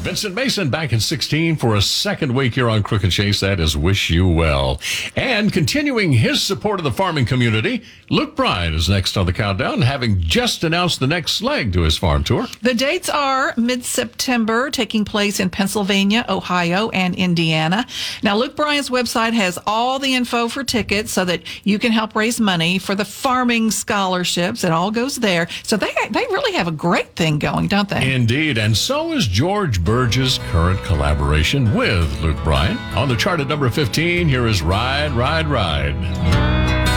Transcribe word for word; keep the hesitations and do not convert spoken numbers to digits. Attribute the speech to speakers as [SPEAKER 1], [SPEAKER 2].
[SPEAKER 1] Vincent Mason back in sixteen for a second week here on Crooked Chase. That is Wish You Well. And continuing his support of the farming community, Luke Bryan is next on the countdown, having just announced the next leg to his farm tour.
[SPEAKER 2] The dates are mid-September, taking place in Pennsylvania, Ohio, and Indiana. Now, Luke Bryan's website has all the info for tickets so that you can help raise money for the farming scholarships. It all goes there. So they they really have a great thing going, don't they?
[SPEAKER 1] Indeed, and so is George Burge's current collaboration with Luke Bryan. On the chart at number fifteen, here is Ride, Ride, Ride.